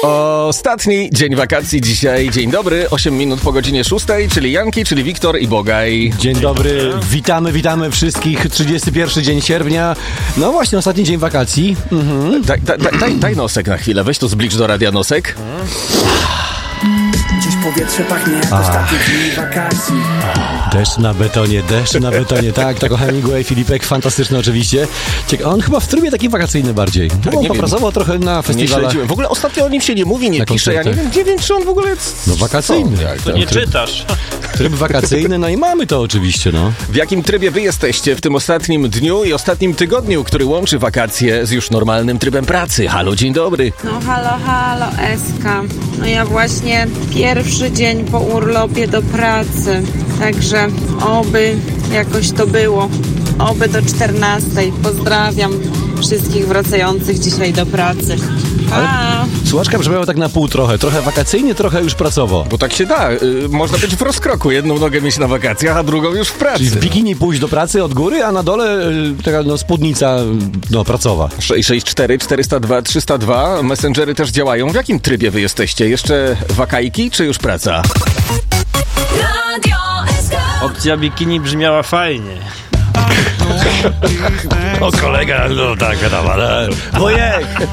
Ostatni dzień wakacji dzisiaj. Dzień dobry, 8 minut po godzinie 6, czyli Janki, czyli Wiktor i Bogaj. Dzień dobry, witamy wszystkich. 31 dzień sierpnia. No właśnie, ostatni dzień wakacji. Daj nosek na chwilę, weź to zblicz do radia nosek. Dziś powietrze pachnie jak ostatni dzień wakacji. Deszcz na betonie, tak, to Hemingway, Filipek, fantastyczny oczywiście. On chyba w trybie takim wakacyjnym bardziej. Tak, on popracował trochę na festiwalach. W ogóle ostatnio o nim się nie mówi, nie pisze, ja nie wiem, czy on w ogóle... No wakacyjny. To nie czytasz. Tryb wakacyjny, no i mamy to oczywiście, no. W jakim trybie wy jesteście w tym ostatnim dniu i ostatnim tygodniu, który łączy wakacje z już normalnym trybem pracy? Halo, dzień dobry. No halo, Eska. No ja właśnie pierwszy dzień po urlopie do pracy, także oby jakoś to było. Oby do 14. Pozdrawiam wszystkich wracających dzisiaj do pracy. Słuchaczka brzmiała tak na pół trochę wakacyjnie, trochę już pracowo. Bo tak się da, można być w rozkroku, jedną nogę mieć na wakacjach, a drugą już w pracy. Czyli w bikini pójść do pracy od góry, a na dole taka spódnica pracowa. 664 402 302, messengery też działają. W jakim trybie wy jesteście? Jeszcze wakajki, czy już praca? Opcja bikini brzmiała fajnie. O kolega, no tak, ale... Wojek!